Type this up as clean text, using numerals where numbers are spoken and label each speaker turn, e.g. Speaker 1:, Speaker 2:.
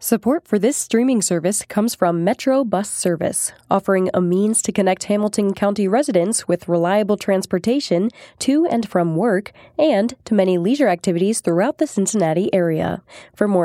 Speaker 1: Support for this streaming service comes from Metro Bus Service, offering a means to connect Hamilton County residents with reliable transportation to and from work and to many leisure activities throughout the Cincinnati area. For more